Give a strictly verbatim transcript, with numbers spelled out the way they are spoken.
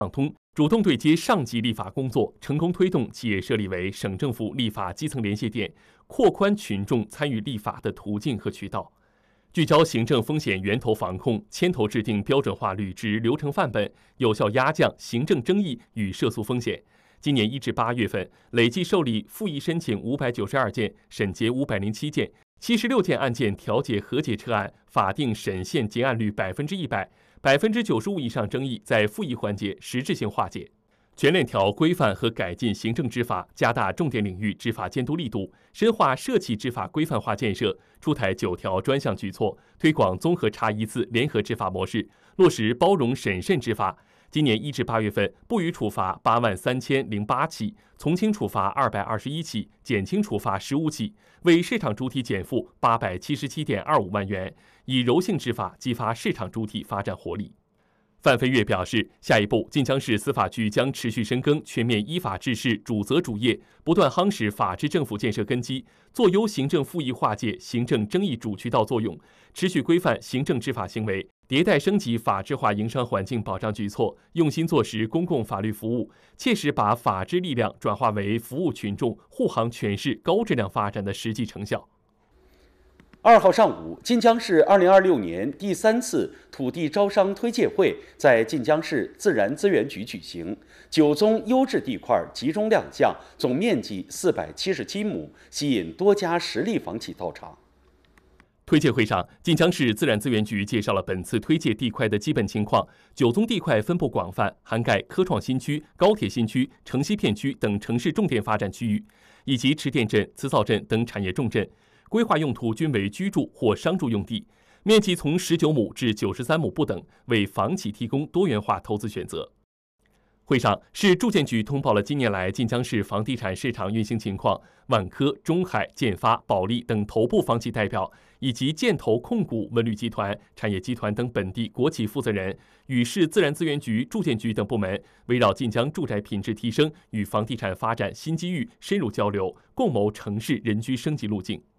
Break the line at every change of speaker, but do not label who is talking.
通，主动对接上级立法工作，成功推动企业设立为省政府立法基层连线点，扩宽群众参与立法的途径和渠道。聚焦行政风险源头防控，牵头制定标准化履职流程范本，有效压降行政争议与涉诉风险。今年一至八月份，累计受理复议申请五百九十二件，审结五百零七件，七十六件案件调解和解撤案，法定审限结案率百分之一百，百分之九十五以上争议在复议环节实质性化解。全链条规范和改进行政执法，加大重点领域执法监督力度，深化社企执法规范化建设，出台九条专项举措，推广综合查一次联合执法模式，落实包容审慎执法。今年一至八月份，不予处罚八万三千零八起，从轻处罚二百二十一起，减轻处罚十五起，为市场主体减负八百七十七点二五万元，以柔性执法激发市场主体发展活力。范飞跃表示，下一步，晋江市司法局将持续深耕全面依法治市主责主业，不断夯实法治政府建设根基，做优行政复议化解行政争议主渠道作用，持续规范行政执法行为，迭代升级法治化营商环境保障举措，用心做实公共法律服务，切实把法治力量转化为服务群众、护航全市高质量发展的实际成效。
二号上午，晋江市二零二六年第三次土地招商推介会在晋江市自然资源局举行，九宗优质地块集中亮相，总面积四百七十七亩，吸引多家实力房企到场。
推介会上，晋江市自然资源局介绍了本次推介地块的基本情况。九宗地块分布广泛，涵盖科创新区、高铁新区、城西片区等城市重点发展区域，以及池甸镇、磁灶镇等产业重镇。规划用途均为居住或商住用地，面积从十九亩至九十三亩不等，为房企提供多元化投资选择。会上，市住建局通报了今年来晋江市房地产市场运行情况，万科、中海、建发、保利等头部房企代表，以及建投控股、文旅集团、产业集团等本地国企负责人，与市自然资源局、住建局等部门围绕晋江住宅品质提升与房地产发展新机遇深入交流，共谋城市人居升级路径。